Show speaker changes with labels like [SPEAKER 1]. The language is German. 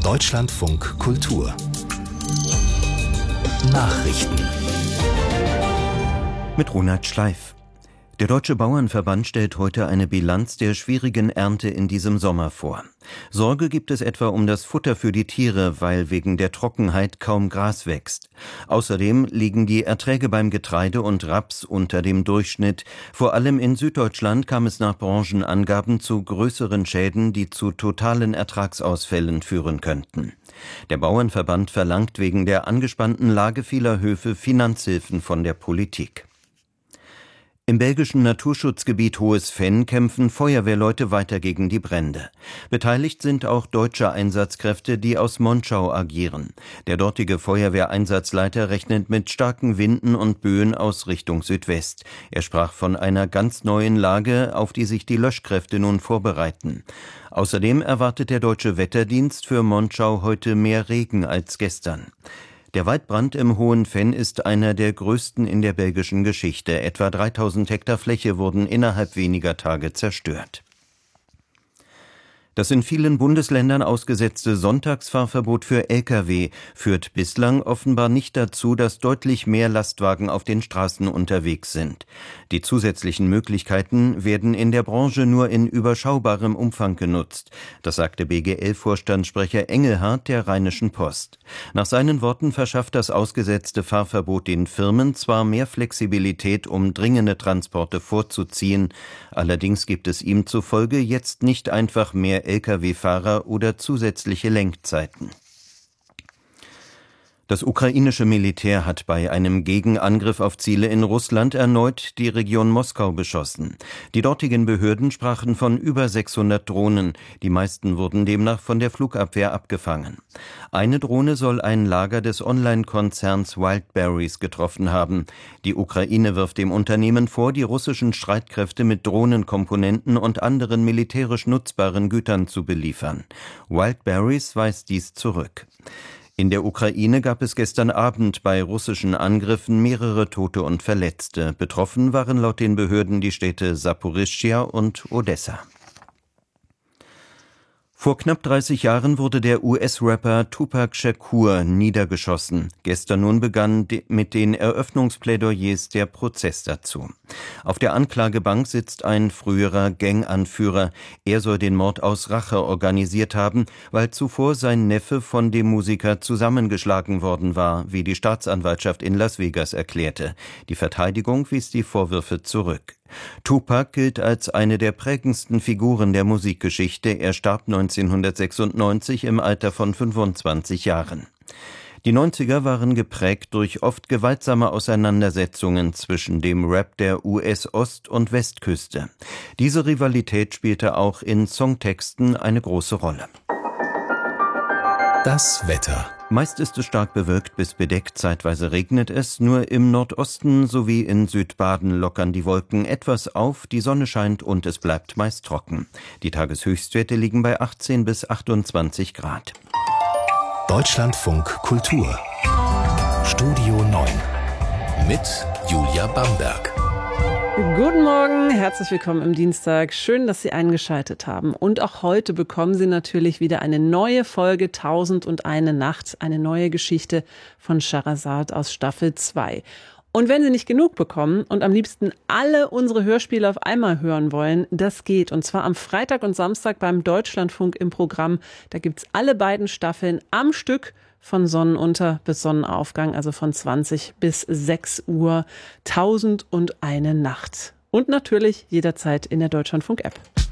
[SPEAKER 1] Deutschlandfunk Kultur Nachrichten
[SPEAKER 2] mit Ronald Schleif. Der Deutsche Bauernverband stellt heute eine Bilanz der schwierigen Ernte in diesem Sommer vor. Sorge gibt es etwa um das Futter für die Tiere, weil wegen der Trockenheit kaum Gras wächst. Außerdem liegen die Erträge beim Getreide und Raps unter dem Durchschnitt. Vor allem in Süddeutschland kam es nach Branchenangaben zu größeren Schäden, die zu totalen Ertragsausfällen führen könnten. Der Bauernverband verlangt wegen der angespannten Lage vieler Höfe Finanzhilfen von der Politik. Im belgischen Naturschutzgebiet Hohes Venn kämpfen Feuerwehrleute weiter gegen die Brände. Beteiligt sind auch deutsche Einsatzkräfte, die aus Monschau agieren. Der dortige Feuerwehreinsatzleiter rechnet mit starken Winden und Böen aus Richtung Südwest. Er sprach von einer ganz neuen Lage, auf die sich die Löschkräfte nun vorbereiten. Außerdem erwartet der Deutsche Wetterdienst für Monschau heute mehr Regen als gestern. Der Waldbrand im Hohen Venn ist einer der größten in der belgischen Geschichte. Etwa 3000 Hektar Fläche wurden innerhalb weniger Tage zerstört. Das in vielen Bundesländern ausgesetzte Sonntagsfahrverbot für Lkw führt bislang offenbar nicht dazu, dass deutlich mehr Lastwagen auf den Straßen unterwegs sind. Die zusätzlichen Möglichkeiten werden in der Branche nur in überschaubarem Umfang genutzt. Das sagte BGL-Vorstandssprecher Engelhardt der Rheinischen Post. Nach seinen Worten verschafft das ausgesetzte Fahrverbot den Firmen zwar mehr Flexibilität, um dringende Transporte vorzuziehen, allerdings gibt es ihm zufolge jetzt nicht einfach mehr Lkw-Fahrer oder zusätzliche Lenkzeiten. Das ukrainische Militär hat bei einem Gegenangriff auf Ziele in Russland erneut die Region Moskau beschossen. Die dortigen Behörden sprachen von über 600 Drohnen. Die meisten wurden demnach von der Flugabwehr abgefangen. Eine Drohne soll ein Lager des Online-Konzerns Wildberries getroffen haben. Die Ukraine wirft dem Unternehmen vor, die russischen Streitkräfte mit Drohnenkomponenten und anderen militärisch nutzbaren Gütern zu beliefern. Wildberries weist dies zurück. In der Ukraine gab es gestern Abend bei russischen Angriffen mehrere Tote und Verletzte. Betroffen waren laut den Behörden die Städte Saporischschja und Odessa. Vor knapp 30 Jahren wurde der US-Rapper Tupac Shakur niedergeschossen. Gestern nun begann mit den Eröffnungsplädoyers der Prozess dazu. Auf der Anklagebank sitzt ein früherer Ganganführer. Er soll den Mord aus Rache organisiert haben, weil zuvor sein Neffe von dem Musiker zusammengeschlagen worden war, wie die Staatsanwaltschaft in Las Vegas erklärte. Die Verteidigung wies die Vorwürfe zurück. Tupac gilt als eine der prägendsten Figuren der Musikgeschichte. Er starb 1996 im Alter von 25 Jahren. Die 90er waren geprägt durch oft gewaltsame Auseinandersetzungen zwischen dem Rap der US-Ost- und Westküste. Diese Rivalität spielte auch in Songtexten eine große Rolle.
[SPEAKER 1] Das Wetter.
[SPEAKER 2] Meist ist es stark bewölkt bis bedeckt, zeitweise regnet es. Nur im Nordosten sowie in Südbaden lockern die Wolken etwas auf, die Sonne scheint und es bleibt meist trocken. Die Tageshöchstwerte liegen bei 18 bis 28 Grad.
[SPEAKER 1] Deutschlandfunk Kultur Studio 9 mit Julia Bamberg.
[SPEAKER 3] Guten Morgen, herzlich willkommen im Dienstag. Schön, dass Sie eingeschaltet haben. Und auch heute bekommen Sie natürlich wieder eine neue Folge 1001 Nacht, eine neue Geschichte von Scheherazade aus Staffel 2. Und wenn Sie nicht genug bekommen und am liebsten alle unsere Hörspiele auf einmal hören wollen, das geht. Und zwar am Freitag und Samstag beim Deutschlandfunk im Programm. Da gibt's alle beiden Staffeln am Stück von Sonnenunter bis Sonnenaufgang, also von 20 bis 6 Uhr. 1001 Nacht. Und natürlich jederzeit in der Deutschlandfunk-App.